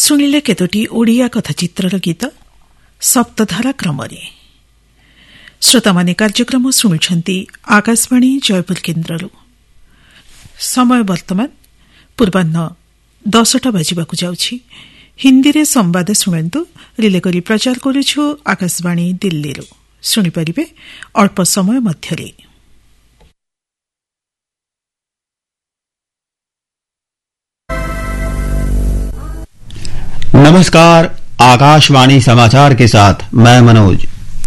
ଶୁଣିଲେ କେତୋଟି ଓଡ଼ିଆ କଥାଚିତ୍ରର ଗୀତ ସପ୍ତଧାରା କ୍ରମରେ। ଶ୍ରୋତାମାନେ କାର୍ଯ୍ୟକ୍ରମ ଶୁଣୁଛନ୍ତି ଆକାଶବାଣୀ ଜୟପୁର କେନ୍ଦ୍ରରୁ। ସମୟ ବର୍ତ୍ତମାନ ପୂର୍ବାହ୍ନ 10ଟା ବାଜିବାକୁ ଯାଉଛି। ହିନ୍ଦୀରେ ସମ୍ବାଦ ଶୁଣନ୍ତୁ। ରିଲେ କରି ପ୍ରଚାର କରୁଛୁ ଆକାଶବାଣୀ ଦିଲ୍ଲୀରୁ। ଶୁଣିପାରିବେ ଅଳ୍ପ ସମୟ ମଧ୍ୟରେ। नमस्कार, आकाशवाणी समाचार के साथ मैं मनोज।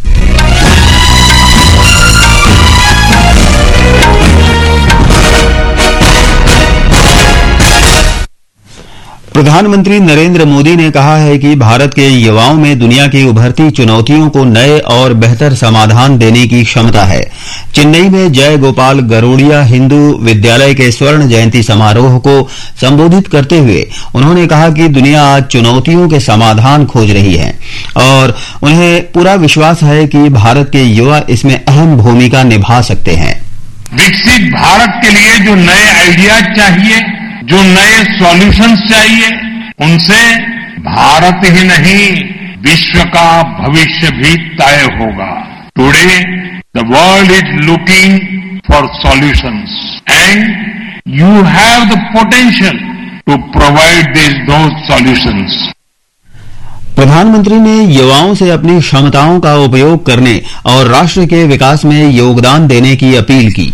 प्रधानमंत्री नरेंद्र मोदी ने कहा है कि भारत के युवाओं में दुनिया की उभरती चुनौतियों को नए और बेहतर समाधान देने की क्षमता है। चेन्नई में जय गोपाल गरोडिया हिंदू विद्यालय के स्वर्ण जयंती समारोह को संबोधित करते हुए उन्होंने कहा कि दुनिया आज चुनौतियों के समाधान खोज रही है और उन्हें पूरा विश्वास है कि भारत के युवा इसमें अहम भूमिका निभा सकते हैं। विकसित भारत के लिए जो नए आइडियाज चाहिए, जो नए सॉल्यूशंस चाहिए, उनसे भारत ही नहीं विश्व का भविष्य भी तय होगा। Today the world is looking for solutions and you have the potential to provide those solutions. प्रधानमंत्री ने युवाओं से अपनी क्षमताओं का उपयोग करने और राष्ट्र के विकास में योगदान देने की अपील की।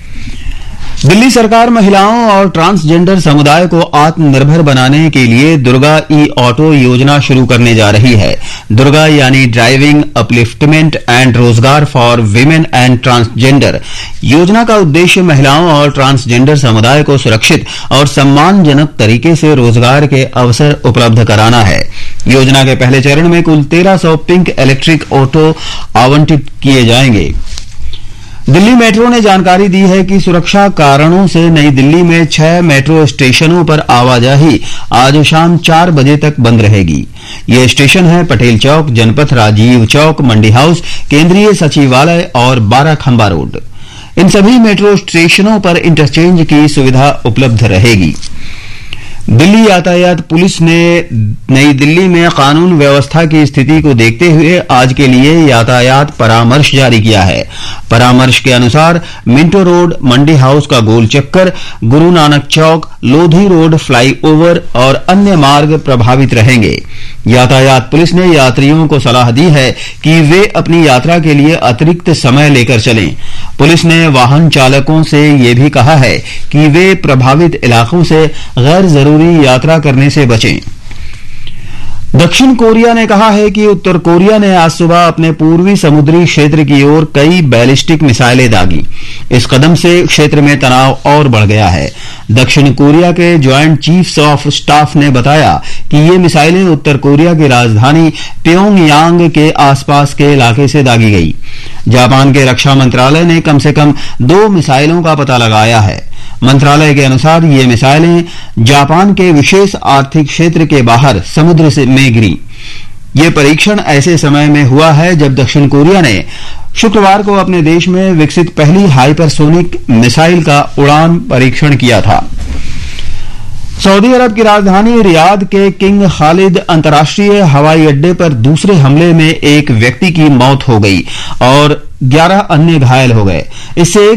दिल्ली सरकार महिलाओं और ट्रांसजेंडर समुदाय को आत्मनिर्भर बनाने के लिए दुर्गा ई ऑटो योजना शुरू करने जा रही है। दुर्गा यानी ड्राइविंग अपलिफ्टमेंट एंड रोजगार फॉर विमेन एंड ट्रांसजेंडर योजना का उद्देश्य महिलाओं और ट्रांसजेंडर समुदाय को सुरक्षित और सम्मानजनक तरीके से रोजगार के अवसर उपलब्ध कराना है। योजना के पहले चरण में कुल 1300 पिंक इलेक्ट्रिक ऑटो आवंटित किए जाएंगे। दिल्ली मेट्रो ने जानकारी दी है कि सुरक्षा कारणों से नई दिल्ली में 6 मेट्रो स्टेशनों पर आवाजाही आज शाम 4 बजे तक बंद रहेगी। ये स्टेशन है पटेल चौक, जनपथ राजीव चौक, मंडी हाउस, केंद्रीय सचिवालय और 12 खंबा रोड। इन सभी मेट्रो स्टेशनों पर इंटरचेंज की सुविधा उपलब्ध रहेगी। दिल्ली यातायात पुलिस ने नई दिल्ली में कानून व्यवस्था की स्थिति को देखते हुए आज के लिए यातायात परामर्श जारी किया है। परामर्श के अनुसार मिंटो रोड, मंडी हाउस का गोल चक्कर, गुरु नानक चौक, लोधी रोड फ्लाईओवर और अन्य मार्ग प्रभावित रहेंगे। यातायात पुलिस ने यात्रियों को सलाह दी है कि वे अपनी यात्रा के लिए अतिरिक्त समय लेकर चलें। पुलिस ने वाहन चालकों से यह भी कहा है कि वे प्रभावित इलाकों से गैर जरूरी यात्रा करने से बचें। दक्षिण कोरिया ने कहा है कि उत्तर कोरिया ने आज सुबह अपने पूर्वी समुद्री क्षेत्र की ओर कई बैलिस्टिक मिसाइलें दागी। इस कदम से क्षेत्र में तनाव और बढ़ गया है। दक्षिण कोरिया के ज्वाइंट चीफ्स ऑफ स्टाफ ने बताया कि ये मिसाइलें उत्तर कोरिया की राजधानी प्योंगयांग के आसपास के इलाके से दागी गई। जापान के रक्षा मंत्रालय ने कम से कम 2 मिसाइलों का पता लगाया है। मंत्रालय के अनुसार ये मिसाइलें जापान के विशेष आर्थिक क्षेत्र के बाहर समुद्र में गिरी। ये परीक्षण ऐसे समय में हुआ है जब दक्षिण कोरिया ने शुक्रवार को अपने देश में विकसित पहली हाइपरसोनिक मिसाइल का उड़ान परीक्षण किया था। सऊदी अरब की राजधानी रियाद के किंग खालिद अंतर्राष्ट्रीय हवाई अड्डे पर दूसरे हमले में एक व्यक्ति की मौत हो गई और 11 अन्य घायल हो गए। इससे